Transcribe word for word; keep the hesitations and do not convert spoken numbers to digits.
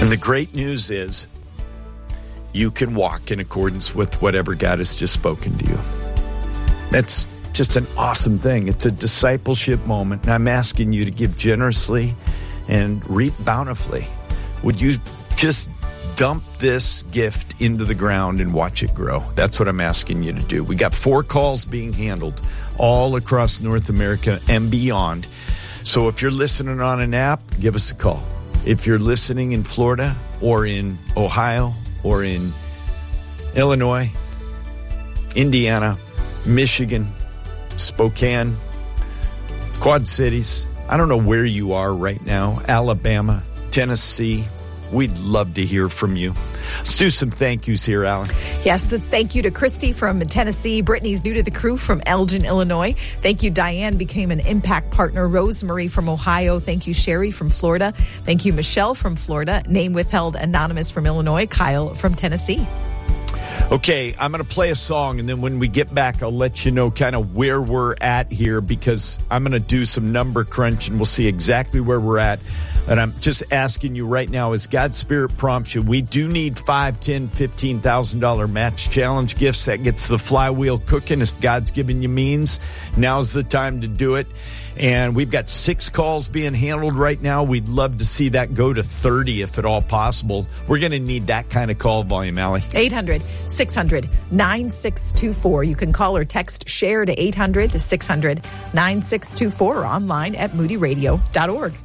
And the great news is you can walk in accordance with whatever God has just spoken to you. That's just an awesome thing. It's a discipleship moment, and I'm asking you to give generously and reap bountifully. Would you just dump this gift into the ground and watch it grow? That's what I'm asking you to do. We got four calls being handled all across North America and beyond. So if you're listening on an app, give us a call. If you're listening in Florida or in Ohio or in Illinois, Indiana, Michigan, Spokane, Quad Cities, I don't know where you are right now, Alabama, Tennessee, we'd love to hear from you. Let's do some thank yous here, Alan. Yes, the thank you to Christy from Tennessee. Brittany's new to the crew from Elgin, Illinois. Thank you, Diane, became an impact partner. Rosemary from Ohio. Thank you, Sherry from Florida. Thank you, Michelle from Florida. Name withheld, Anonymous from Illinois. Kyle from Tennessee. Okay, I'm going to play a song, and then when we get back, I'll let you know kind of where we're at here, because I'm going to do some number crunch, and we'll see exactly where we're at. And I'm just asking you right now, as God's Spirit prompts you, we do need five, ten, fifteen thousand dollar match challenge gifts. That gets the flywheel cooking. If God's giving you means, now's the time to do it. And we've got six calls being handled right now. We'd love to see that go to thirty if at all possible. We're going to need that kind of call volume, Allie. eight hundred, six hundred, nine six two four. You can call or text SHARE to eight hundred, six hundred, nine six two four or online at moody radio dot org.